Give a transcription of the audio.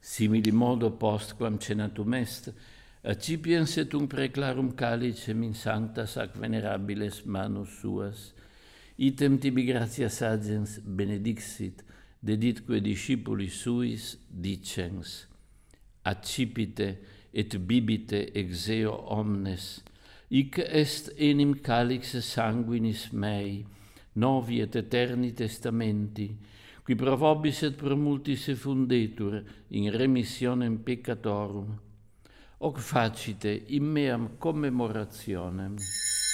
Similimodo postquam cenatum est, accipiens et preclarum calicem in sanctas ac venerabiles manus suas, item tibi gratias agens benedixit, deditque discipulis suis dicens, accipite et bibite ex eo omnes, hic est enim calix sanguinis mei, novi et eterni testamenti, qui pro vobis et pro multis effundetur in remissionem peccatorum, hoc facite in meam commemorationem.